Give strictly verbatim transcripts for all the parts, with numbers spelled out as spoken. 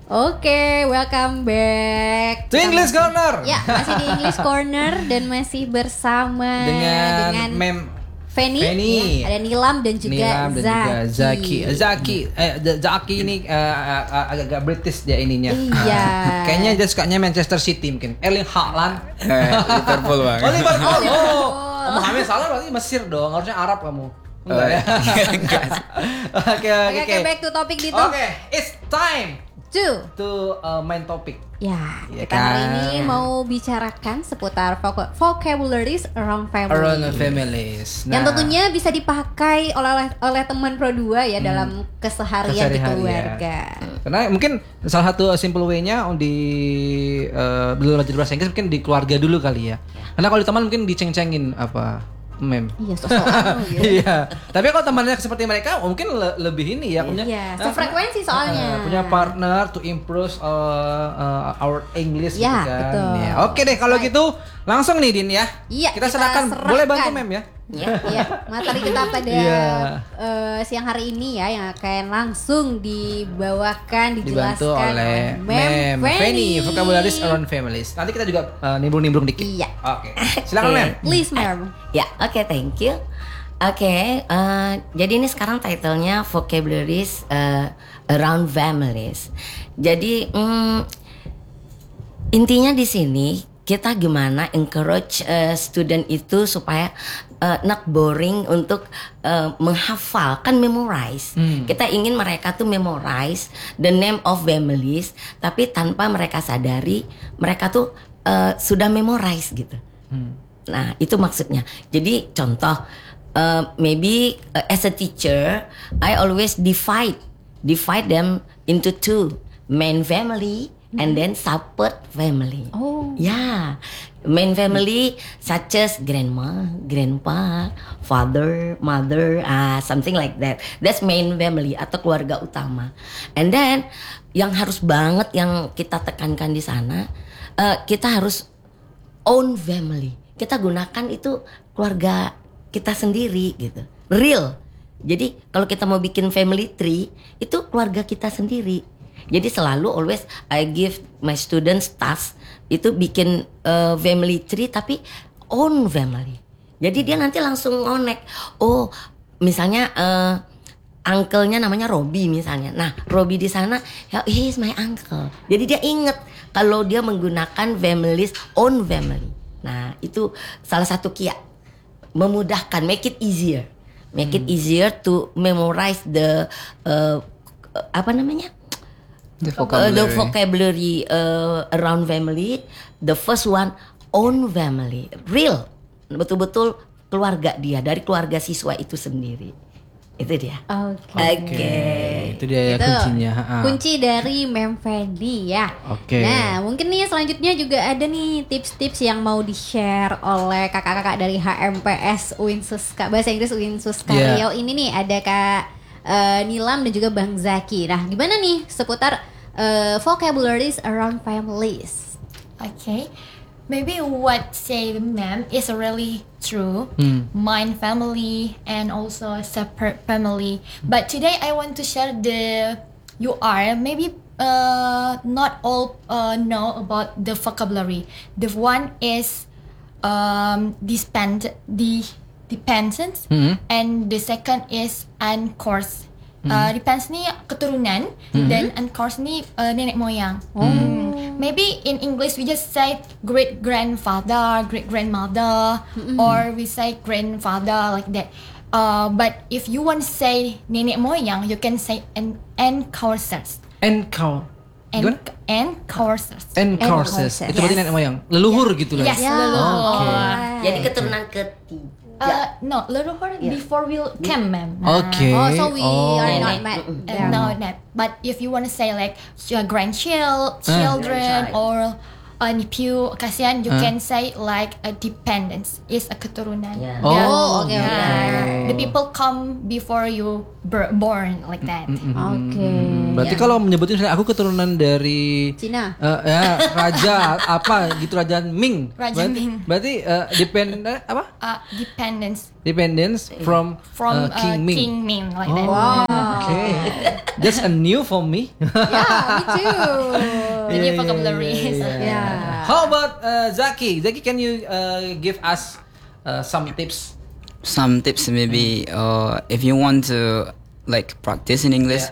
Oke, welcome back to English Corner. Ya, masih di English Corner dan masih bersama dengan, dengan Mem Feni, Feni. Ya, ada Nilam dan juga Nilam dan Zaki. juga Zaki. Zaki, eh Zaki ini uh, uh, agak-agak British dia ininya. Iya. Kayaknya dia sukanya Manchester City mungkin. Erling Haaland. Liverpool bang. Oh Liverpool. Oh, Mohamed Salah berarti Mesir dong. Harusnya Arab kamu. Enggak ya? Oke oke Oke, back to topic Dito. Oke, it's time to to uh, main topic. Ya, Ya kita kan? hari ini mau bicarakan seputar voc- vocabularies around family. Around the families. Yang tentunya bisa dipakai oleh oleh teman Pro dua ya hmm. dalam keseharian di Kesehari-hari, keluarga. Ya. Karena mungkin salah satu simple way-nya di uh, belajar bahasa Inggris mungkin di keluarga dulu kali ya. Karena kalau di teman mungkin diceng-cengin apa mem. Iya, sosokan gitu. Iya. Tapi kalau temannya seperti mereka mungkin le- lebih ini ya punya. Iya, sefrekuensi soalnya. Uh, punya partner to improve uh, uh, our English ya, gitu kan. Betul. Ya. Oke deh kalau Baik. gitu langsung nih Din ya. Iya, kita, kita serahkan. serahkan. Boleh bantu mem ya. Ya, ya. Materi kita pada yeah. uh, siang hari ini ya yang akan langsung dibawakan, dijelaskan dibantu oleh Mem Feni, vocabularies around families. Nanti kita juga uh, nimbrung-nimbrung dikit. Iya. Oke. Okay. Silakan Mem. Please Mem. Ya, oke, okay, thank you. Oke, okay, uh, jadi ini sekarang titlenya vocabularies uh, around families. Jadi um, intinya di sini kita gimana encourage uh, student itu supaya uh, not boring untuk uh, menghafal, kan memorize. Hmm. Kita ingin mereka tuh memorize the name of families, tapi tanpa mereka sadari mereka tuh uh, sudah memorize gitu. Hmm. Nah itu maksudnya. Jadi contoh, uh, maybe uh, as a teacher, I always divide divide them into two, main family and then support family. Oh. Yeah, main family such as grandma, grandpa, father, mother, ah uh, something like that. That's main family atau keluarga utama. And then yang harus banget yang kita tekankan di sana, uh, kita harus own family. Kita gunakan itu keluarga kita sendiri gitu. Real. Jadi kalau kita mau bikin family tree itu keluarga kita sendiri. Jadi selalu always I give my students task itu bikin uh, family tree tapi own family. Jadi dia nanti langsung ngonek. Oh, misalnya uh, uncle-nya namanya Robi misalnya. Nah, Robi di sana, he is my uncle. Jadi dia inget kalau dia menggunakan families own family. Nah, itu salah satu kiat memudahkan, make it easier. Make hmm. it easier to memorize the uh, apa namanya? The vocabulary, uh, the vocabulary uh, around family. The first one, own family, real, betul-betul keluarga dia, dari keluarga siswa itu sendiri. Itu dia. Oke. Okay. Okay. Okay. Itu dia ya itu kuncinya. Ha. Kunci dari Mem Feni ya. Oke. Okay. Nah, mungkin nih selanjutnya juga ada nih tips-tips yang mau di-share oleh kakak-kakak dari H M P S U I N S U S Bahasa Inggris U I N S U S Riau. Yeah. Ini nih ada Kak Uh, Nilam dan juga Bang Zaki. Nah, gimana nih seputar uh, vocabularies around families? Okay, maybe what say ma'am is really true. Hmm. Mine family and also separate family. But today I want to share the you are maybe uh, not all uh, know about the vocabulary. The one is um, depend the dependence mm-hmm. and the second is uncourse. Mm-hmm. Uh, depends ni keturunan mm-hmm. dan uncourse ni uh, nenek moyang. Oh. Mm. Maybe in English we just say great grandfather, great grandmother, mm-hmm. or we say grandfather like that. Uh, but if you want to say nenek moyang, you can say an ancestors. Encounter. And ancestors. Ancestors. Itu berarti nenek moyang. Leluhur gitu lah. Yes, leluhur. Okay. Jadi keturunan ketiga. Uh, no, leluhur yeah. before we came, ma'am. Okay. Oh, so we oh. are not met. Uh, no, not. But if you want to say like your grandchild, children, uh. or a nephew, kasihan, you uh. can say like a dependence is a keturunan. Yeah. Oh, yeah. okay, Yeah. okay. The people come before you ber- born like that. Mm-hmm. Oke. Okay. Berarti yeah. kalau menyebutin misalnya aku keturunan dari Cina. Uh, ya, raja apa gitu, raja Ming. Raja berarti, Ming. Berarti uh, depend apa? Uh, dependence Dependence from, from uh, King uh, Ming. King Ming like Oh. that. Wow. Okay, that's a new for me. Yeah, me too. The new vocabulary. Yeah. How about uh, Zaki? Zaki, can you uh, give us uh, some tips? Some tips maybe uh, if you want to like practice in English.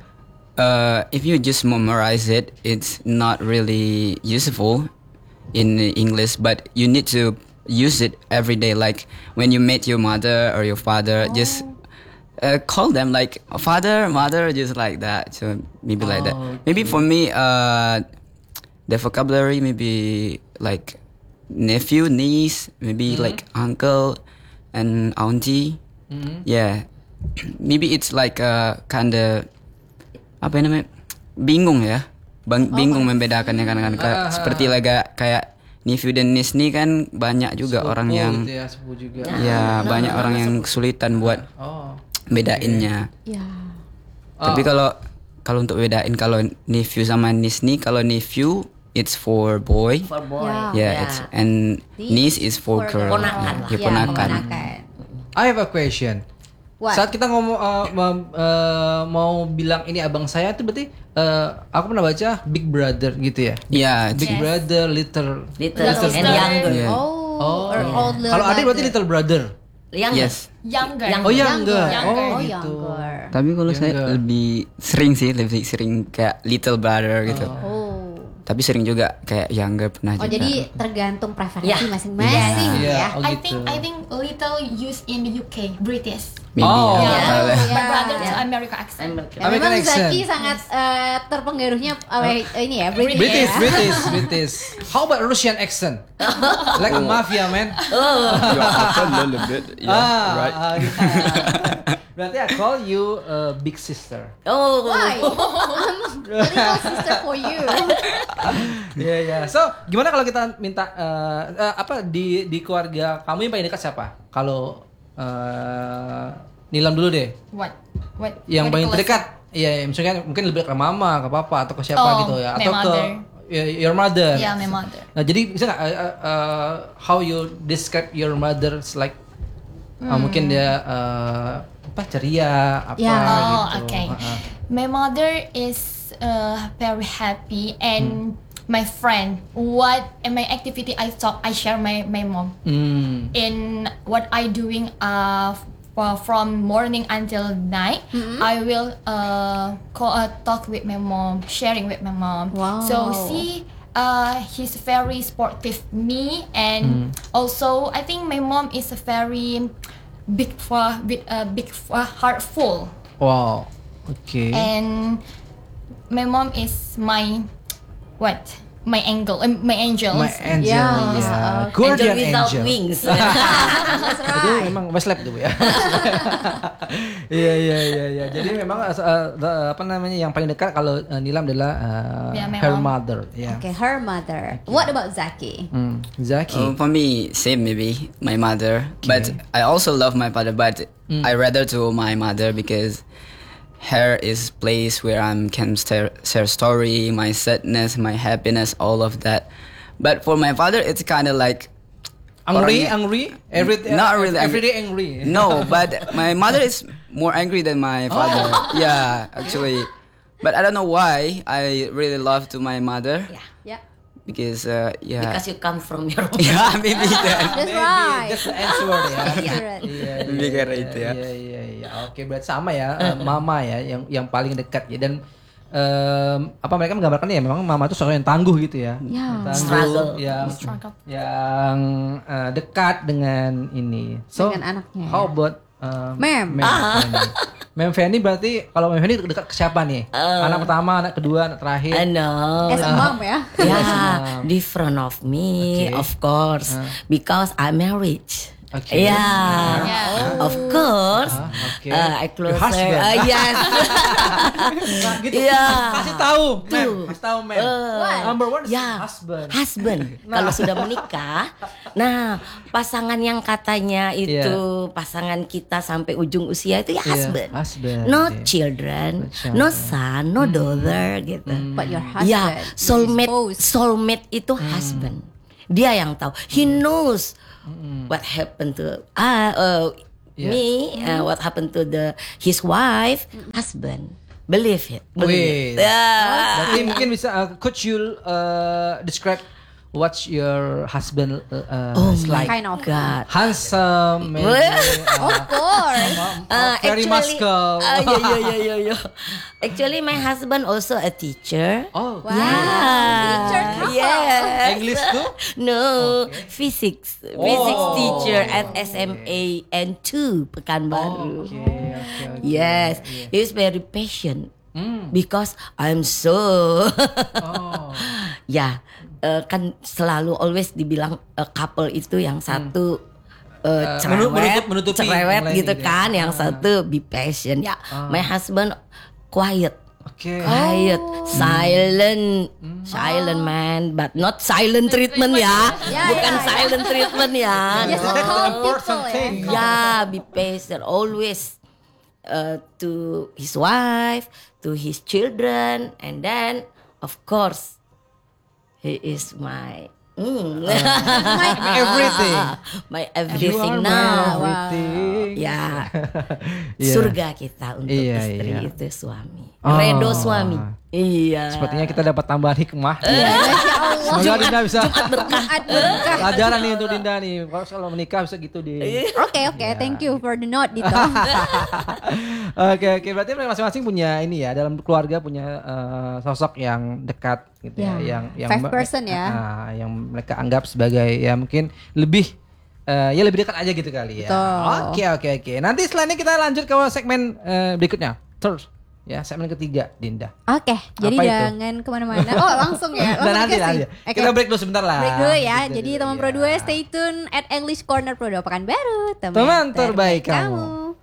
Uh, if you just memorize it, it's not really useful in English. But you need to use it every day. Like when you meet your mother or your father, Oh. just uh, call them like father, mother, just like that. So maybe like that. Oh, Maybe for me, uh, the vocabulary maybe like nephew, niece, maybe Mm-hmm. like uncle and auntie. Mm-hmm. Yeah, maybe it's like uh, kind of apa ya namanya, bingung ya, Bang, bingung membedakannya kan kan Ah, ah, seperti laga kayak nephew dan niece nih kan banyak juga Sepupu orang yang gitu ya, sepupu juga. ya banyak orang yang kesulitan buat Oh. bedainnya. Ya. Tapi kalau kalau untuk bedain kalau nephew sama niece nih, kalau nephew it's for boy, For boy. Ya. yeah, Yeah. it's and niece is for girl. Ponakan lah. Ya, Ya, ponakan. ponakan. I have a question. What? Saat kita ngomong uh, mem- uh, mau bilang ini abang saya itu berarti uh, aku pernah baca Big Brother gitu ya. Yeah, it's- Big Yes. Brother, little Little Little and sister. younger. Yeah. Oh, or iya. old little Kalau adik berarti brother. little brother. Younger. yes. Younger. Yang- Oh younger. Younger. Oh Oh, gitu. younger. Tapi kalau saya Younger. lebih sering sih, lebih sering kayak little brother gitu. Oh. Tapi sering juga kayak younger pernah Oh, juga. jadi tergantung preferensi Ya. masing-masing Iya. ya. Oh, I gitu. think I think little used in the U K, British. Maybe Oh. ya. Yeah. Kalau- Yeah. My brother to Yeah. America accent. American. Ya, American memang accent. Zaki sangat eh, terpengaruhnya oleh ini ya, British. British, ya. British, British. How about Russian accent? Like a mafia man. a little bit. ah, ah, gitu. Berarti I call you uh, big sister. Oh. Why? I'm a little sister for you. Iya iya. So gimana kalau kita minta uh, uh, apa di di keluarga kamu yang paling dekat siapa? Kalau uh, Nilam dulu deh. What? What? Yang what paling close? terdekat. Iya, iya, misalnya mungkin lebih ke mama, ke papa atau ke siapa Oh, gitu ya, my atau mother. ke ya, your mother. Yeah, my mother. Nah jadi bisa nggak uh, uh, uh, how you describe your mother's like uh, mungkin dia uh, apa ceria apa Ya. gitu. Oh, okay. Uh-uh. My mother is uh, very happy and my friend. What and my activity I talk I share my my mom Hmm. in what I doing uh for, from morning until night. I will uh, call, uh talk with my mom, sharing with my mom. Wow. So see. Uh, he's very sportive me and also I think my mom is a very big for big uh, big uh, heartful. Wow. Oke. And my mom is my what my angel uh, my angel My angel. Yeah. Ya. Uh, Guardian Angel without angel. wings. That's Itu right. memang Westlab tuh ya. Iya iya iya iya. Jadi memang uh, uh, apa namanya yang paling dekat kalau uh, Nilam adalah uh, Yeah, my her mom. mother. Ya. Okay, her mother. What about Zaki? Hmm. Zaki. Uh, for me, same maybe my mother, but I also love my father. But I rather to my mother because her is place where I can share, share story, my sadness, my happiness, all of that. But for my father, it's kind of like angry, orangnya- angry, every Not really every angry. day angry. No, but my mother is more angry than my father. Yeah, actually. But I don't know why I really love to my mother Yeah. because uh, yeah. Because you come from your yeah, maybe that. That's right. That's the answer ya. Accurate. Iya, Lebih iya, karena iya, itu ya. Iya iya iya. Oke, berarti sama ya, eh, mama ya yang yang paling dekat ya dan em, apa mereka menggambarkan ya memang mama itu sosok yang tangguh gitu ya. Ya. Tangguh, Struggle. yang Struggle. yang eh, dekat dengan ini. So, Dengan anaknya, How ya. about um, Mem. Mem Fanny? Mem Fanny berarti kalau Mem Fanny dekat ke siapa nih? Anak pertama, anak kedua, anak terakhir. I know. As a mom ya. Yeah, different of me, Okay. of course, because I'm married. Okay. Yeah, Yeah. of course. Ah, okay. Uh, I Your closer. husband. Uh, yes. Nah, gitu. Iya. Kasih tahu, Mem. Tuh. Kasih tahu, Mem. What? Number one is Ya, husband. husband. Kalau sudah menikah, nah pasangan yang katanya itu pasangan kita sampai ujung usia itu ya Iya, husband. husband, No iya. children, No child. no son, no daughter gitu. But your husband. Ya, soulmate, is supposed- soulmate itu husband. Dia yang tahu. He knows what happened to ah uh, Yeah. Me, uh, what happened to the his wife, husband? Believe it. Wait. Believe it. Yeah. Berarti mungkin bisa uh, could you uh, describe what's your husband uh, Oh is my like? Kind of. God. Handsome, maybe, Of uh, course. uh, very muscle. Uh, yeah, yeah, yeah, yeah, yeah. Actually, my husband also a teacher. Oh, Wow. Yeah. Teacher couple. Yes. English too? No, physics. Physics teacher at S M A N two Pekanbaru. Okay, okay, okay. Yes, he's very patient Hmm. because I'm so. Oh. Ya, eh, kan selalu always dibilang eh, couple itu yang satu eh, Eh, cerewet, menutup- menutupi cerewet yang lain gitu gitu ya. kan, yang Ah. satu be patient. Ya, my husband quiet. Oke. Quiet, silent, silent man, but not silent treatment ya, Ya, bukan ya, ya. silent treatment ya. Yes, No. the calm important people thing. ya. Yeah, be patient always uh, to his wife, to his children, and then of course he is my mm, Everything. my You everything are my now. everything. Ya, Iya. surga kita untuk Iya, istri iya. itu suami, Oh. Redo suami. Iya. Sepertinya kita dapat tambahan hikmah. Masya Allah. Semoga Dinda bisa Jumat berkah. pelajaran nih untuk Dinda nih. Kalau kalau menikah bisa gitu di. Oke oke, thank you for the note Dito. Oke oke, berarti mereka masing-masing punya ini ya, dalam keluarga punya eh, sosok yang dekat gitu ya, Ya, yang yang five person ya. ah, yang mereka anggap sebagai ya mungkin lebih eh, ya lebih dekat aja gitu kali ya. Betul. Oke oke oke. Nanti setelah ini kita lanjut ke segmen eh, berikutnya. Terus ya segmen ketiga Dinda. Oke, jadi Apa itu? jangan kemana-mana. Oh langsung ya. Dan Langsung nanti dikasih. nanti. Oke. Kita break dulu sebentar lah. Break dulu ya. Break Jadi dulu, teman ya. Pro dua stay tune at English Corner Pro dua Pekanbaru. Teman terbaik kamu.